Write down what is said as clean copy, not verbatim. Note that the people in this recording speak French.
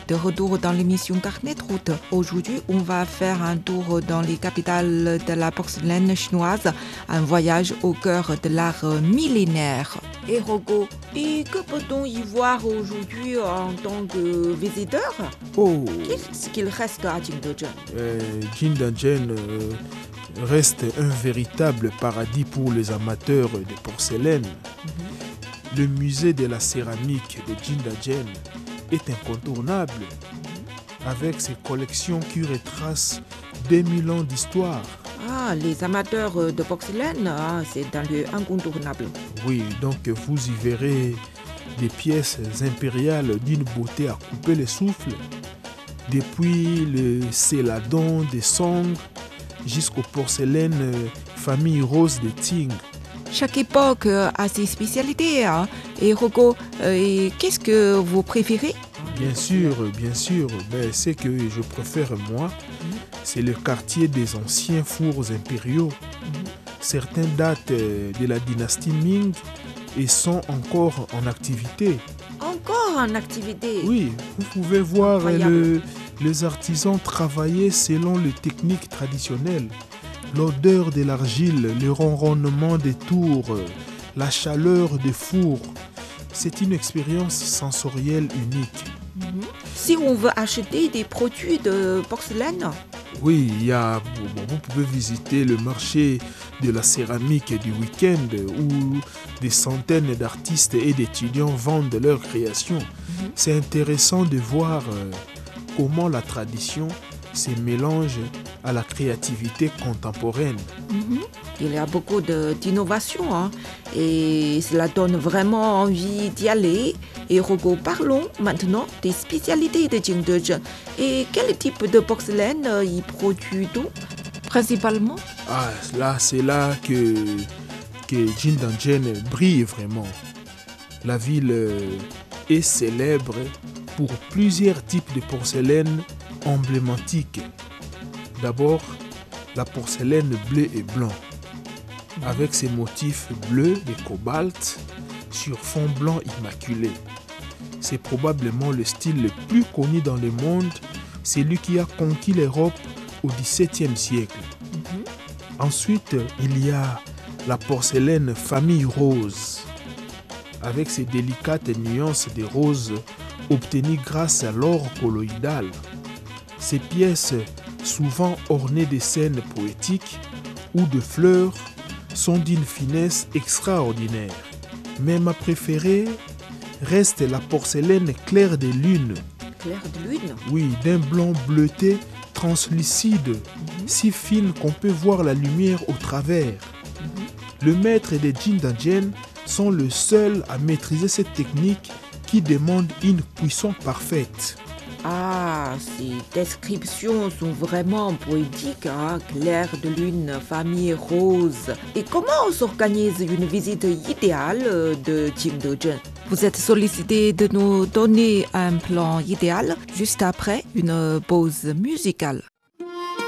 de retour dans l'émission Carnet de route. Aujourd'hui, on va faire un tour dans les capitales de la porcelaine chinoise, un voyage au cœur de l'art millénaire. Et Rogo, et que peut-on y voir aujourd'hui en tant que visiteur? Qu'est-ce qu'il reste à Jingdezhen? Jingdezhen reste un véritable paradis pour les amateurs de porcelaine. Le musée de la céramique de Jingdezhen est incontournable, avec ses collections qui retracent 2000 ans d'histoire. Ah, les amateurs de porcelaine, c'est un lieu incontournable. Oui, donc vous y verrez des pièces impériales d'une beauté à couper le souffle, depuis le céladon de Song jusqu'aux porcelaines famille rose de Ting. Chaque époque a ses spécialités. Et Rogo, qu'est-ce que vous préférez? Bien sûr. Mais ce que je préfère, moi, c'est le quartier des anciens fours impériaux. Certains datent de la dynastie Ming et sont encore en activité. Encore en activité? Oui, vous pouvez voir les artisans travailler selon les techniques traditionnelles. L'odeur de l'argile, le ronronnement des tours, la chaleur des fours. C'est une expérience sensorielle unique. Si on veut acheter des produits de porcelaine? Oui, vous pouvez visiter le marché de la céramique du week-end où des centaines d'artistes et d'étudiants vendent leurs créations. C'est intéressant de voir comment la tradition se mélange à la créativité contemporaine. Il y a beaucoup d'innovation et cela donne vraiment envie d'y aller. Et Rogo, parlons maintenant des spécialités de Jingdezhen. Et quel type de porcelaine y produit-on principalement? C'est là que Jingdezhen brille vraiment. La ville est célèbre pour plusieurs types de porcelaine emblématiques. D'abord, la porcelaine bleu et blanc, avec ses motifs bleus et cobalt sur fond blanc immaculé. C'est probablement le style le plus connu dans le monde, celui qui a conquis l'Europe au XVIIe siècle. Ensuite, il y a la porcelaine famille rose, avec ses délicates nuances de rose obtenues grâce à l'or colloïdal. Ces pièces, souvent ornées de scènes poétiques ou de fleurs, sont d'une finesse extraordinaire. Mais ma préférée reste la porcelaine clair de lune. Clair de lune? Oui, d'un blanc bleuté translucide, si fine qu'on peut voir la lumière au travers. Le maître des Jingdezhen sont le seul à maîtriser cette technique qui demande une cuisson parfaite. Ces descriptions sont vraiment poétiques, clair de lune, famille rose. Et comment s'organise une visite idéale de Jingdezhen? Vous êtes sollicité de nous donner un plan idéal juste après une pause musicale.